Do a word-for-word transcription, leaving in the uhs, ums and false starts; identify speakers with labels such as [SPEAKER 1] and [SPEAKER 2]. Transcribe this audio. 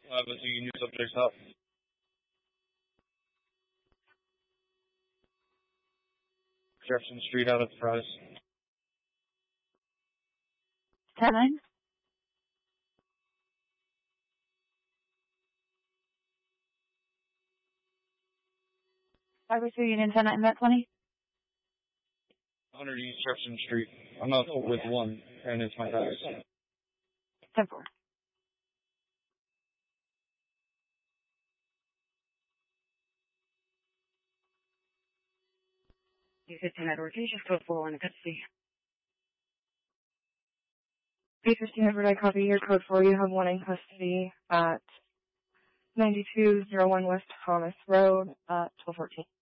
[SPEAKER 1] Uh, but you can use subjects up. Jefferson Street out of Fries.
[SPEAKER 2] ten nine? five oh two Union ten nine, Met twenty?
[SPEAKER 1] one hundred East Jefferson Street. I'm up with one, and it's my tax.
[SPEAKER 2] ten four. U fifteen Edward, can you just code four one to custody? B fifteen Edward, I copy your code four. You have one in custody at ninety-two oh one West Thomas Road at twelve fourteen.